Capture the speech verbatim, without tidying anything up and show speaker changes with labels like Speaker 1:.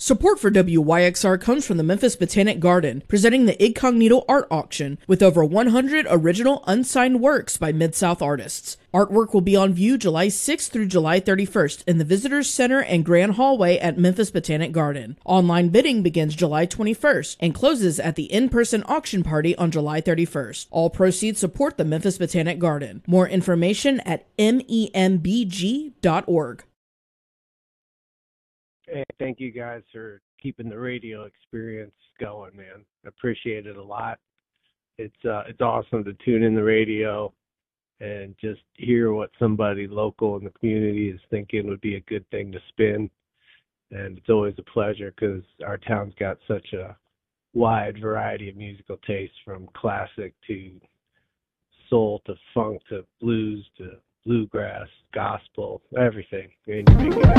Speaker 1: Support for W Y X R comes from the Memphis Botanic Garden, presenting the Incognito Art Auction with over one hundred original unsigned works by Mid-South artists. Artwork will be on view July sixth through July thirty-first in the Visitors Center and Grand Hallway at Memphis Botanic Garden. Online bidding begins July twenty-first and closes at the in-person auction party on July thirty-first. All proceeds support the Memphis Botanic Garden. More information at membg dot org.
Speaker 2: Hey, thank you guys for keeping the radio experience going, man. I appreciate it a lot. It's uh, it's awesome to tune in the radio and just hear what somebody local in the community is thinking would be a good thing to spin. And it's always a pleasure because our town's got such a wide variety of musical tastes, from classic to soul to funk to blues to bluegrass, gospel, everything. And you make it